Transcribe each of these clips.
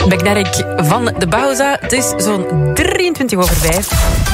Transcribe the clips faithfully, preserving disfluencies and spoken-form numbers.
Magnetic van de Bauza. Het is zo'n drieëntwintig over vijf.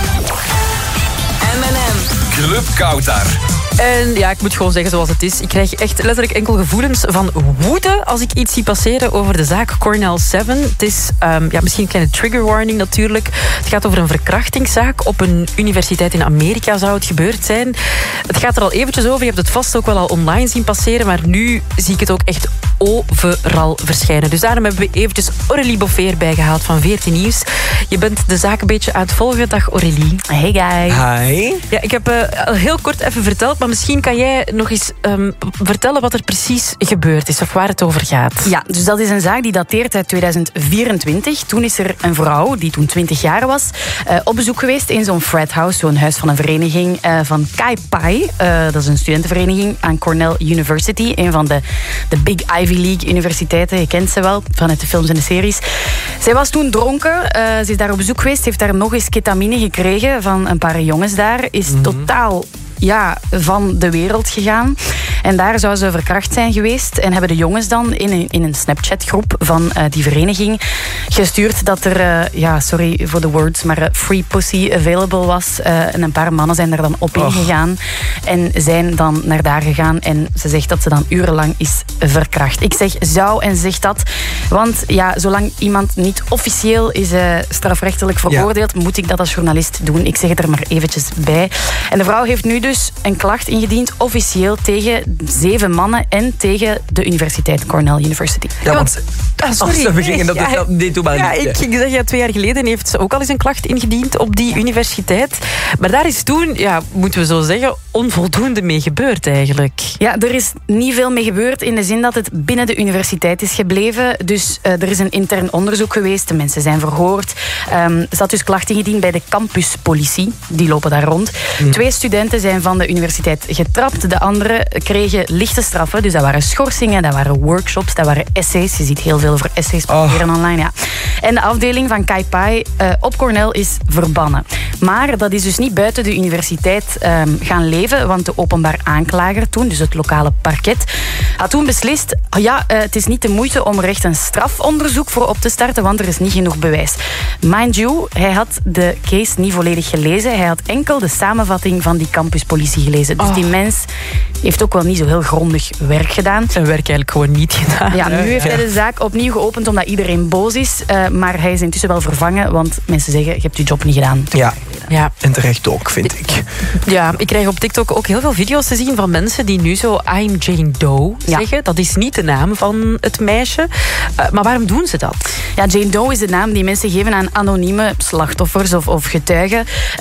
M en M. Club Kautar. En ja, ik moet gewoon zeggen zoals het is. Ik krijg echt letterlijk enkel gevoelens van woede als ik iets zie passeren over de zaak Cornell zeven. Het is um, ja, misschien een kleine trigger warning natuurlijk. Het gaat over een verkrachtingszaak. Op een universiteit in Amerika zou het gebeurd zijn. Het gaat er al eventjes over. Je hebt het vast ook wel al online zien passeren. Maar nu zie ik het ook echt overal verschijnen. Dus daarom hebben we eventjes Aurélie Boffeer bijgehaald van veertien Nieuws. Je bent de zaak een beetje aan het volgen. Dag Aurélie. Hey guys. Hi. Ja, ik heb uh, al heel kort even verteld, maar misschien kan jij nog eens um, vertellen wat er precies gebeurd is of waar het over gaat. Ja, dus dat is een zaak die dateert uit tweeduizend vierentwintig. Toen is er een vrouw, die toen twintig jaar was, uh, op bezoek geweest in zo'n frat house, zo'n huis van een vereniging uh, van Kai Pai. Uh, dat is een studentenvereniging aan Cornell University, een van de, de Big Ivy League universiteiten. Je kent ze wel, vanuit de films en de series. Zij was toen dronken, uh, ze is daar op bezoek geweest, heeft daar nog eens ketamine gekregen van een paar jongens daar. Is mm-hmm. totaal... ja, van de wereld gegaan. En daar zou ze verkracht zijn geweest. En hebben de jongens dan in een, in een Snapchat-groep van uh, die vereniging gestuurd dat er, uh, ja, sorry voor de words, maar uh, free pussy available was. Uh, en een paar mannen zijn daar dan op ingegaan. En zijn dan naar daar gegaan. En ze zegt dat ze dan urenlang is verkracht. Ik zeg zou en zeg dat. Want ja, zolang iemand niet officieel is uh, strafrechtelijk veroordeeld, ja. moet ik dat als journalist doen. Ik zeg het er maar eventjes bij. En de vrouw heeft nu dus dus een klacht ingediend, officieel tegen zeven mannen en tegen de universiteit, Cornell University. Ja, want ah, sorry. Als we gingen dat, ja, dat dit toen maar ja, niet. ik ging zeggen, ja, twee jaar geleden heeft ze ook al eens een klacht ingediend op die universiteit. Maar daar is toen, ja, moeten we zo zeggen, onvoldoende mee gebeurd eigenlijk. Ja, er is niet veel mee gebeurd in de zin dat het binnen de universiteit is gebleven. Dus uh, er is een intern onderzoek geweest, de mensen zijn verhoord. Um, ze had dus klacht ingediend bij de campuspolitie, die lopen daar rond. Mm. Twee studenten zijn van de universiteit getrapt. De anderen kregen lichte straffen. Dus dat waren schorsingen, dat waren workshops, dat waren essays. Je ziet heel veel over essays proberen oh. online. Ja. En de afdeling van Kai Pai uh, op Cornell is verbannen. Maar dat is dus niet buiten de universiteit um, gaan leven, want de openbaar aanklager toen, dus het lokale parket, had toen beslist, ja, uh, het is niet de moeite om er echt een strafonderzoek voor op te starten, want er is niet genoeg bewijs. Mind you, hij had de case niet volledig gelezen. Hij had enkel de samenvatting van die campuspolitie gelezen. Dus oh. die mens heeft ook wel niet zo heel grondig werk gedaan. Zijn werk eigenlijk gewoon niet gedaan. Ja, nu heeft hij de zaak opnieuw geopend omdat iedereen boos is. Uh, maar hij is intussen wel vervangen, want mensen zeggen, je hebt je job niet gedaan. Ja, ja. En terecht ook, vind ik. Ja, ik krijg op TikTok ook heel veel video's te zien van mensen die nu zo I'm Jane Doe zeggen. Ja. Dat is niet de naam van het meisje. Uh, maar waarom doen ze dat? Ja, Jane Doe is de naam die mensen geven aan anonieme slachtoffers of, of getuigen.